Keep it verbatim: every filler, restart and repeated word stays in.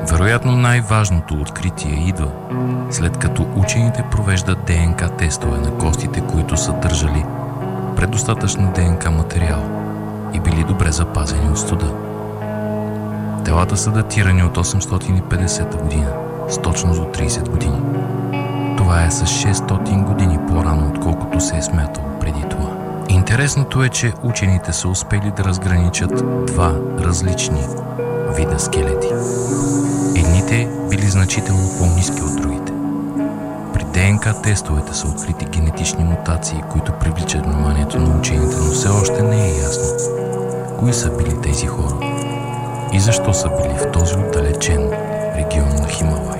Вероятно най-важното откритие идва, след като учените провеждат ДНК тестове на костите, които са държали предостатъчно ДНК материал и били добре запазени от студа. Телата са датирани от осемстотин и петдесета година, с точност до тридесет години. Това е с шестстотин години по-рано, отколкото се е смятало преди това. Интересното е, че учените са успели да разграничат два различни вида скелети. Едните били значително по-ниски от другите. При ДНК тестовете са открити генетични мутации, които привличат вниманието на учените, но все още не е ясно кои са били тези хора и защо са били в този отдалечен регион на Хималай.